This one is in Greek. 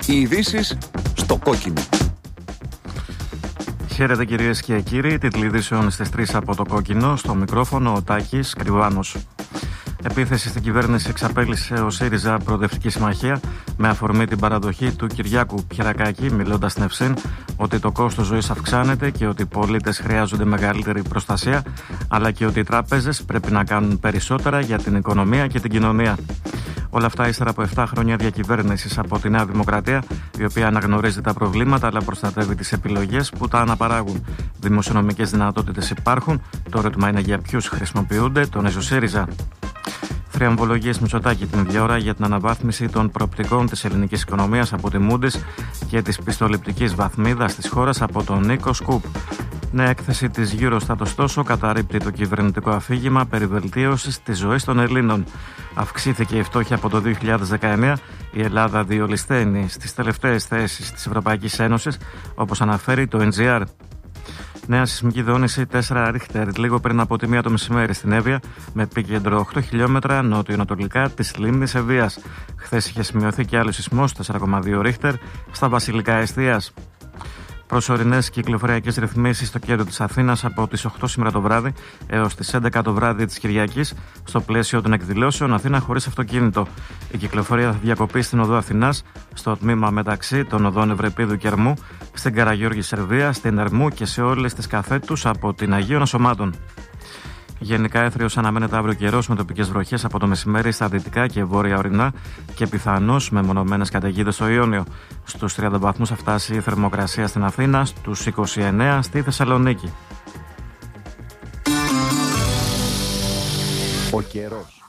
Οι ειδήσεις στο κόκκινο. Χαίρετε κυρίες και κύριοι, τίτλοι ειδήσεων στις 3 από το κόκκινο. Στο μικρόφωνο ο Τάκης Κρυβάνος. Επίθεση στην κυβέρνηση εξαπέλυσε ο ΣΥΡΙΖΑ Προοδευτική Συμμαχία με αφορμή την παραδοχή του Κυριάκου Πιερακάκη, μιλώντας στην Ευσύν ότι το κόστος ζωής αυξάνεται και ότι οι πολίτες χρειάζονται μεγαλύτερη προστασία, αλλά και ότι οι τράπεζες πρέπει να κάνουν περισσότερα για την οικονομία και την κοινωνία. Όλα αυτά ύστερα από 7 χρόνια διακυβέρνησης από τη Νέα Δημοκρατία, η οποία αναγνωρίζει τα προβλήματα αλλά προστατεύει τις επιλογές που τα αναπαράγουν. Δημοσιονομικές δυνατότητες υπάρχουν. Το ερώτημα είναι για ποιους χρησιμοποιούνται, τονίζει ο ΣΥΡΙΖΑ. Θριαμβολογίες Μητσοτάκη την ίδια ώρα για την αναβάθμιση των προοπτικών της ελληνικής οικονομίας από τη Moody's και της πιστοληπτικής βαθμίδας της χώρας από τον Νίκο Σκουπ. Νέα έκθεση της Eurostat ωστόσο καταρρίπτει το κυβερνητικό αφήγημα περί βελτίωσης της ζωής των Ελλήνων. Αυξήθηκε η φτώχεια από το 2019. Η Ελλάδα διολυσθένει στις τελευταίες θέσεις της Ευρωπαϊκής Ένωσης, όπως αναφέρει το NGR. Νέα σεισμική δόνηση 4 Ρίχτερ λίγο πριν από τη 1 το μεσημέρι στην Εύβοια, με επίκεντρο 8 χιλιόμετρα νότιο-ανατολικά της λίμνης Ευβοίας. Χθες είχε σημειωθεί και άλλο σεισμός 4,2 Ρίχτερ στα Βασιλικά Εστίας. Προσωρινές κυκλοφοριακές ρυθμίσεις στο κέντρο της Αθήνας από τις 8 σήμερα το βράδυ έως τις 11 το βράδυ της Κυριακής, στο πλαίσιο των εκδηλώσεων Αθήνα χωρίς αυτοκίνητο. Η κυκλοφορία θα διακοπεί στην οδό Αθηνάς, στο τμήμα μεταξύ των οδών Ευρεπίδου και Ερμού, στην Καραγιώργη Σερβία, στην Ερμού και σε όλες τις καθέτους από την Αγίων Ασωμάτων. Γενικά έθριος αναμένεται αύριο καιρός με τοπικές βροχές από το μεσημέρι στα δυτικά και βόρεια ορεινά και πιθανώς με μονομένες καταιγίδες στο Ιόνιο. Στους 30 βαθμούς θα φτάσει η θερμοκρασία στην Αθήνα, στους 29 στη Θεσσαλονίκη. Ο καιρός.